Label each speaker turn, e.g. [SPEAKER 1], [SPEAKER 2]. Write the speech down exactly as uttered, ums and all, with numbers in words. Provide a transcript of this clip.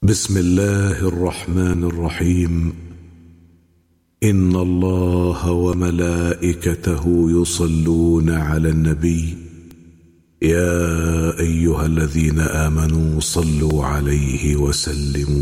[SPEAKER 1] بسم الله الرحمن الرحيم. إن الله وملائكته يصلون على النبي يا أيها الذين آمنوا صلوا عليه وسلموا